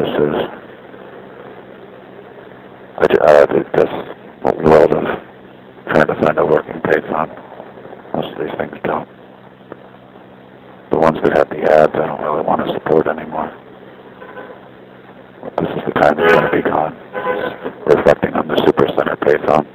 this is. I think that's a world of trying to find a working payphone. Most of these things don't. The ones that have the ads I don't really want to support anymore. This is the kind that's going to be gone. It's reflecting on the Supercenter payphone.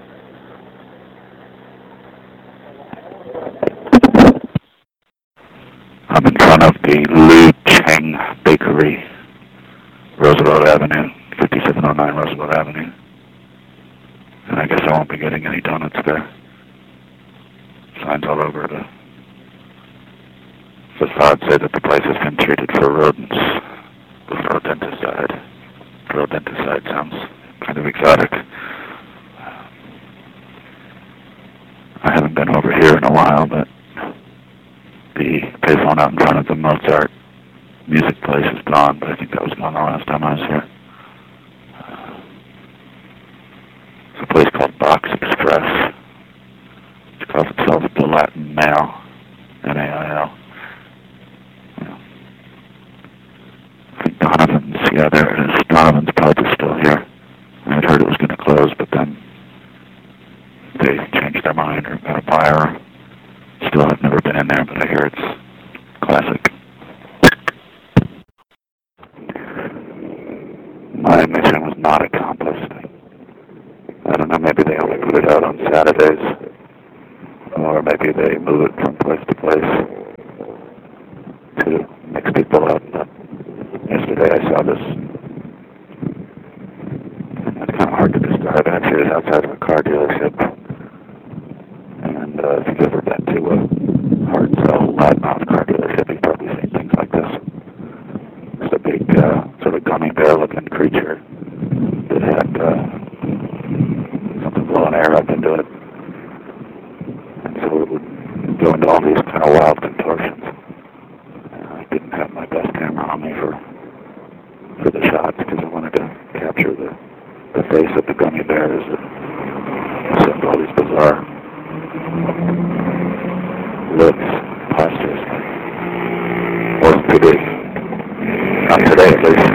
I'm in front of the Lu Cheng Bakery, Roosevelt Avenue, 5709 Roosevelt Avenue. And I guess I won't be getting any donuts there. Signs all over the facade say that the place has been treated for rodents with rodenticide. Rodenticide sounds kind of exotic. I haven't been over here in a while, but the payphone out in front of the Mozart music place is gone, but I think that was gone the last time I was here. It's a place called Box Express. It calls itself the Latin Mail, M-A-I-L. I think Donovan's, yeah, there it is. Donovan's Pub is still here. I'd heard it was going to close, but then they changed their mind or got a buyer. Still, I've never been in there, but I hear it's classic. My mission was not accomplished. I don't know, maybe they only put it out on Saturdays, or maybe they move it from place to place to mix people up. But yesterday I saw this. It's kind of hard to describe. Actually, it's outside of a car dealership. And if you've ever been to a hard sell, loudmouth car dealership, you've probably seen things like this. It's a big sort of gummy bear-looking creature that had something blowing air up into it. And so it would go into all these kind of wild contortions. I didn't have my best camera on me for the shots because I wanted to capture the face of the gummy bear as it sent all these bizarre looks, postures. Wasn't too big. Not today, at least.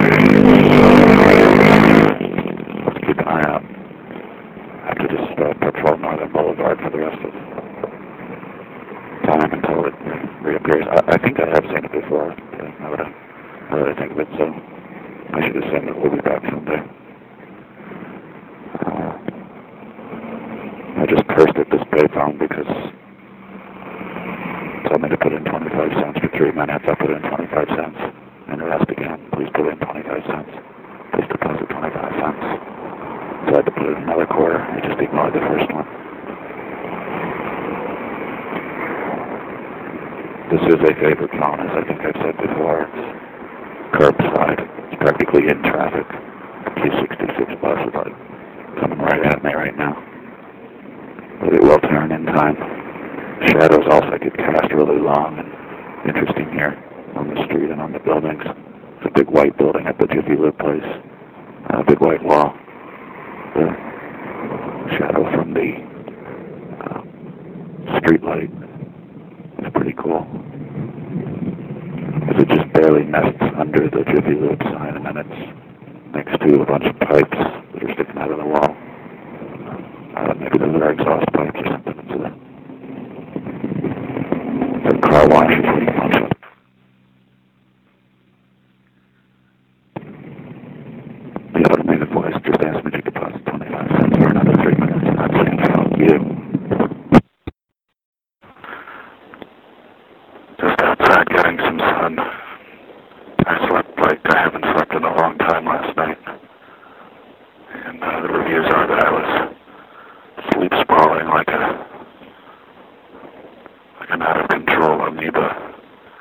Let's keep an eye out. I have to just patrol Northern Boulevard for the rest of the time until it reappears. I think I have seen it before. Now that I think of it, so I should assume that we'll be back someday. I just cursed at this payphone because it told me to put in 25 cents for 3 minutes. I put in 25 cents and it asked again, please put in 25 cents. Please deposit 25 cents. So I had to put in another quarter. I just ignored the first one. This is a favorite phone, as I think I've said before. It's curbside. It's practically in traffic. The Q66 bus is like coming right at me right now. But it will turn in time. Shadows also get cast really long and interesting here on the street and on the buildings. It's a big white building at the Jiffy Lube place. A big white wall. The shadow from the street light is pretty cool. Because it just barely nests under the Jiffy Lube sign, and then it's next to a bunch of pipes that are sticking out of the wall. Maybe those are exhaust pipes or something. It's a car wash is what you want. The automated voice just asked